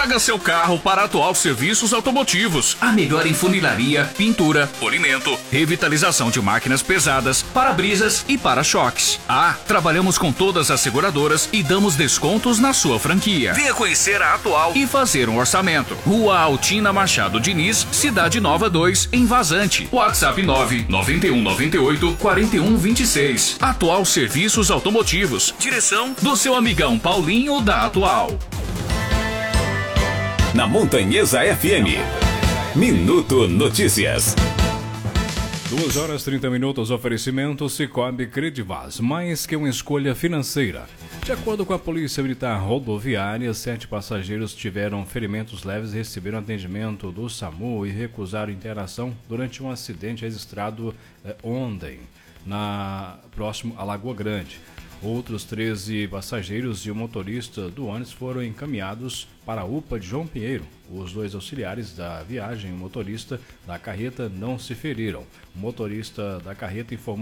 Traga seu carro para a Atual Serviços Automotivos. A melhor em funilaria, pintura, polimento, revitalização de máquinas pesadas, para-brisas e para-choques. Trabalhamos com todas as seguradoras e damos descontos na sua franquia. Venha conhecer a Atual e fazer um orçamento. Rua Altina Machado Diniz, Cidade Nova 2, em Vazante. WhatsApp 99198-4126. Atual Serviços Automotivos. Direção do seu amigão Paulinho da Atual. Na Montanhesa FM. Minuto Notícias. 2h30, oferecimento Cicobi Credivaz, mais que uma escolha financeira. De acordo com a Polícia Militar Rodoviária, 7 passageiros tiveram ferimentos leves e receberam atendimento do SAMU e recusaram internação durante um acidente registrado ontem, próximo à Lagoa Grande. Outros 13 passageiros e o motorista do ônibus foram encaminhados para a UPA de João Pinheiro. Os 2 auxiliares da viagem e o motorista da carreta não se feriram. O motorista da carreta informou